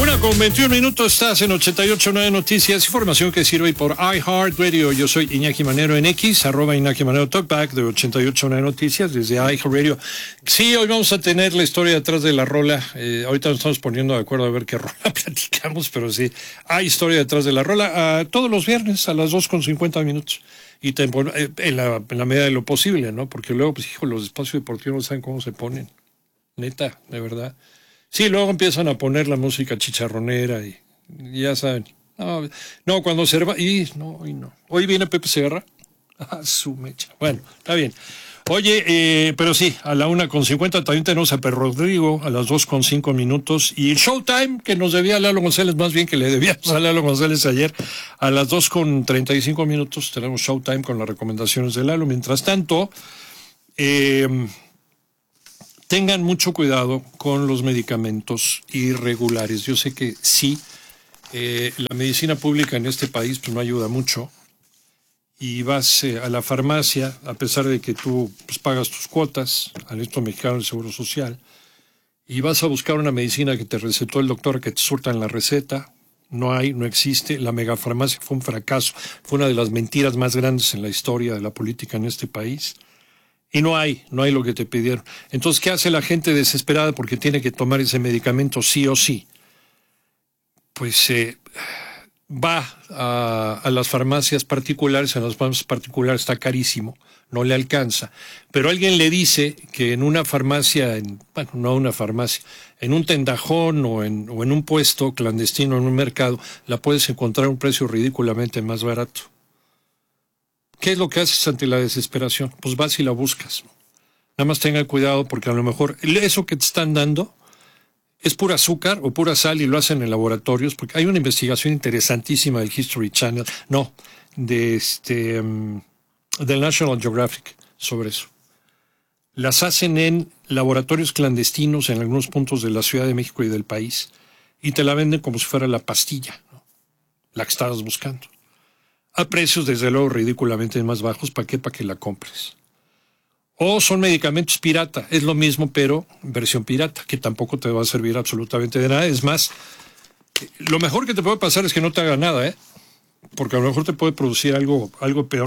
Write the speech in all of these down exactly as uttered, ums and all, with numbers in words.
Una con veintiún minutos, estás en ochenta y ocho punto nueve Noticias, información que sirve por iHeartRadio. Yo soy Iñaki Manero en X, arroba Iñaki Manero Talkback de ochenta y ocho punto nueve Noticias desde iHeartRadio. Sí, hoy vamos a tener la historia detrás de la rola. Eh, ahorita nos estamos poniendo de acuerdo a ver qué rola platicamos, pero sí, hay historia detrás de la rola. Uh, todos los viernes a las dos con cincuenta minutos. Y te, eh, en, la, en la medida de lo posible, ¿no? Porque luego, pues, hijo, los espacios deportivos no saben cómo se ponen. Neta, de verdad. Sí, luego empiezan a poner la música chicharronera y, y ya saben. No, no, cuando se va, y no, y no. Hoy viene Pepe Segarra. Ah, su mecha. Bueno, está bien. Oye, eh, pero sí, a la una con cincuenta también tenemos a Per Rodrigo, a las dos con cinco minutos. Y el Showtime, que nos debía a Lalo González, más bien que le debíamos a Lalo González ayer, a las dos con treinta y cinco minutos tenemos Showtime con las recomendaciones de Lalo. Mientras tanto, eh... tengan mucho cuidado con los medicamentos irregulares. Yo sé que sí, eh, la medicina pública en este país pues no ayuda mucho. Y vas eh, a la farmacia, a pesar de que tú pues, pagas tus cuotas al Instituto Mexicano del Seguro Social, y vas a buscar una medicina que te recetó el doctor, que te surta en la receta. No hay, no existe. La megafarmacia fue un fracaso. Fue una de las mentiras más grandes en la historia de la política en este país. Y no hay, no hay lo que te pidieron. Entonces, ¿qué hace la gente desesperada porque tiene que tomar ese medicamento sí o sí? Pues eh, va a, a las farmacias particulares, en las farmacias particulares está carísimo, no le alcanza. Pero alguien le dice que en una farmacia, en, bueno, no una farmacia, en un tendajón o en, o en un puesto clandestino en un mercado, la puedes encontrar a un precio ridículamente más barato. ¿Qué es lo que haces ante la desesperación? Pues vas y la buscas. Nada más tenga cuidado porque a lo mejor eso que te están dando es pura azúcar o pura sal y lo hacen en laboratorios, porque hay una investigación interesantísima del History Channel, no, de este, um, del National Geographic sobre eso. Las hacen en laboratorios clandestinos en algunos puntos de la Ciudad de México y del país y te la venden como si fuera la pastilla, ¿no? La que estabas buscando. A precios, desde luego, ridículamente más bajos. ¿Para qué? Para que la compres. O son medicamentos pirata. Es lo mismo, pero versión pirata, que tampoco te va a servir absolutamente de nada. Es más, lo mejor que te puede pasar es que no te haga nada, ¿eh? Porque a lo mejor te puede producir algo, algo peor.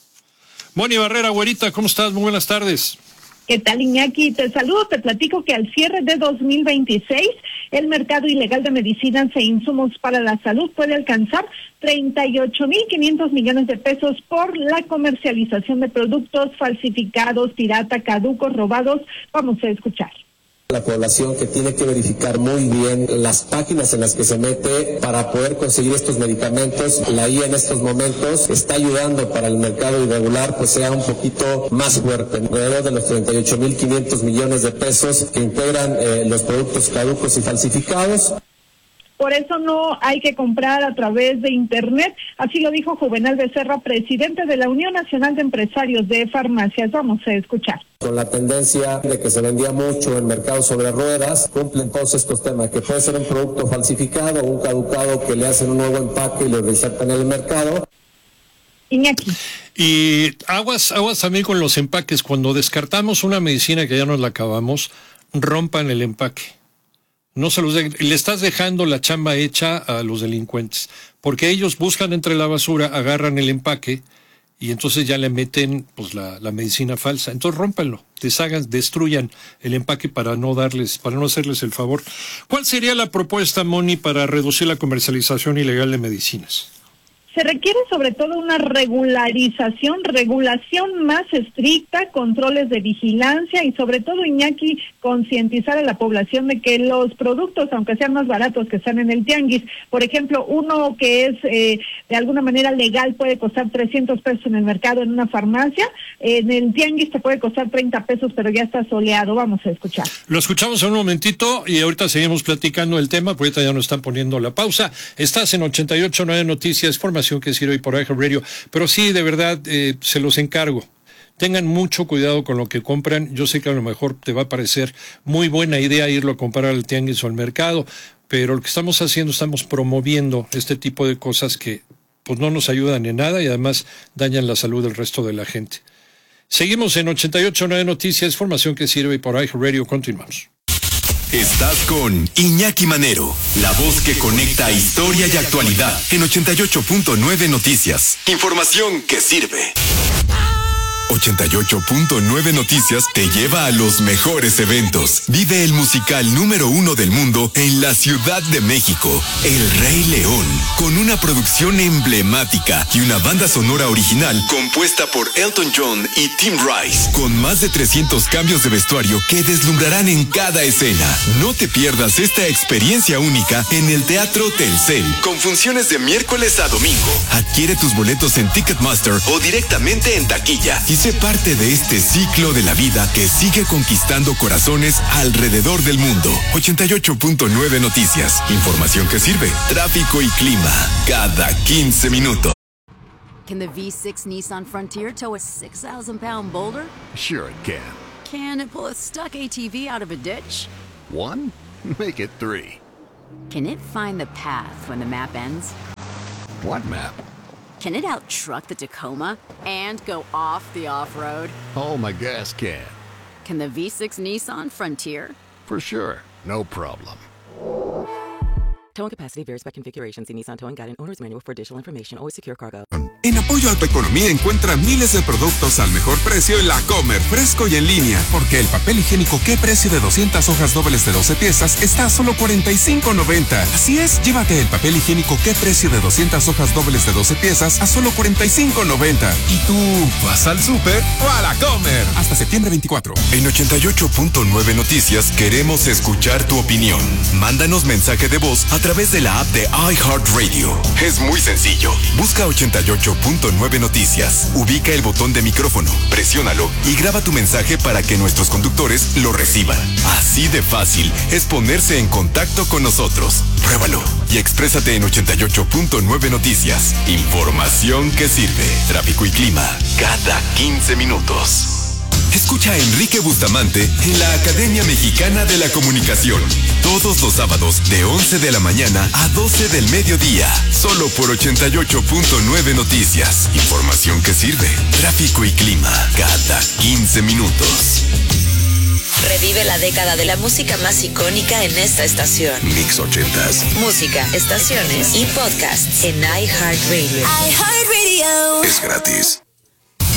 Moni Barrera, güerita, ¿cómo estás? Muy buenas tardes. ¿Qué tal, Iñaki? Te saludo, te platico que al cierre de dos mil veintiséis, el mercado ilegal de medicinas e insumos para la salud puede alcanzar treinta y ocho mil quinientos millones de pesos por la comercialización de productos falsificados, pirata, caducos, robados. Vamos a escuchar. La población que tiene que verificar muy bien las páginas en las que se mete para poder conseguir estos medicamentos. La I A en estos momentos está ayudando para el mercado irregular, pues sea un poquito más fuerte. Alrededor de los treinta y ocho mil quinientos millones de pesos que integran eh, los productos caducos y falsificados. Por eso no hay que comprar a través de Internet. Así lo dijo Juvenal Becerra, presidente de la Unión Nacional de Empresarios de Farmacias. Vamos a escuchar. Con la tendencia de que se vendía mucho en mercados sobre ruedas, cumplen todos estos temas, que puede ser un producto falsificado o un caducado que le hacen un nuevo empaque y lo reinsertan en el mercado. Iñaki. Y aguas, aguas también con los empaques. Cuando descartamos una medicina que ya nos la acabamos, rompan el empaque. No se los de, le estás dejando la chamba hecha a los delincuentes, porque ellos buscan entre la basura, agarran el empaque y entonces ya le meten pues la, la medicina falsa. Entonces rómpanlo, deshagan, destruyan el empaque para no darles, para no hacerles el favor. ¿Cuál sería la propuesta, Moni, para reducir la comercialización ilegal de medicinas? Se requiere sobre todo una regularización, regulación más estricta, controles de vigilancia y sobre todo, Iñaki, concientizar a la población de que los productos, aunque sean más baratos que están en el tianguis, por ejemplo, uno que es eh, de alguna manera legal puede costar trescientos pesos en el mercado en una farmacia, en el tianguis te puede costar treinta pesos, pero ya está soleado. Vamos a escuchar. Lo escuchamos en un momentito y ahorita seguimos platicando el tema, porque ahorita ya nos están poniendo la pausa. Estás en ochenta y ocho punto nueve Noticias, formación que sirve por iHeartRadio, pero sí, de verdad, eh, se los encargo. Tengan mucho cuidado con lo que compran. Yo sé que a lo mejor te va a parecer muy buena idea irlo a comprar al tianguis o al mercado, pero lo que estamos haciendo, estamos promoviendo este tipo de cosas que pues no nos ayudan en nada y además dañan la salud del resto de la gente. Seguimos en ochenta y ocho punto nueve Noticias, formación que sirve por iHeartRadio. Continuamos. Estás con Iñaki Manero, la voz que conecta historia y actualidad en ochenta y ocho punto nueve Noticias. Información que sirve. ochenta y ocho punto nueve Noticias te lleva a los mejores eventos. Vive el musical número uno del mundo en la Ciudad de México, El Rey León, con una producción emblemática y una banda sonora original compuesta por Elton John y Tim Rice, con más de trescientos cambios de vestuario que deslumbrarán en cada escena. No te pierdas esta experiencia única en el Teatro Telcel, con funciones de miércoles a domingo. Adquiere tus boletos en Ticketmaster o directamente en taquilla y sé parte de este ciclo de la vida que sigue conquistando corazones alrededor del mundo. ochenta y ocho punto nueve Noticias. Información que sirve. Tráfico y clima. Cada quince minutos. Can the V six Nissan Frontier tow a six thousand pound boulder? Sure it can. Can it pull a stuck A T V out of a ditch? One? Make it three. Can it find the path when the map ends? What map? Can it out-truck the Tacoma and go off the off-road? Oh, my gas can. Can the V six Nissan Frontier? For sure. No problem. Towing capacity varies by configuration. See Nissan Towing Guide and Owner's Manual for additional information. Always secure cargo. En apoyo a tu economía encuentra miles de productos al mejor precio en la Comer, fresco y en línea. Porque el papel higiénico ¿Qué precio de doscientas hojas dobles de doce piezas está a solo cuarenta y cinco noventa? Así es, llévate el papel higiénico ¿Qué precio de doscientas hojas dobles de doce piezas a solo cuarenta y cinco noventa? ¿Y tú vas al súper o a la Comer? Hasta septiembre veinticuatro. En ochenta y ocho punto nueve Noticias queremos escuchar tu opinión. Mándanos mensaje de voz a través de la app de iHeartRadio. Es muy sencillo. Busca ochenta y ocho punto nueve Noticias. Ubica el botón de micrófono, presiónalo y graba tu mensaje para que nuestros conductores lo reciban. Así de fácil es ponerse en contacto con nosotros. Pruébalo y exprésate en ochenta y ocho punto nueve Noticias. Información que sirve. Tráfico y clima cada quince minutos. Escucha a Enrique Bustamante en la Academia Mexicana de la Comunicación. Todos los sábados de once de la mañana a doce del mediodía. Solo por ochenta y ocho punto nueve Noticias. Información que sirve. Tráfico y clima cada quince minutos. Revive la década de la música más icónica en esta estación. Mix ochentas. Música, estaciones y podcasts en iHeartRadio. iHeartRadio. Es gratis.